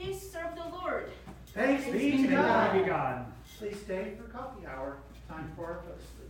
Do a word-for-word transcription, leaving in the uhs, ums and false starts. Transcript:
Please serve the Lord. Thanks be to Thanks be to God. God. Please stay for coffee hour. Time for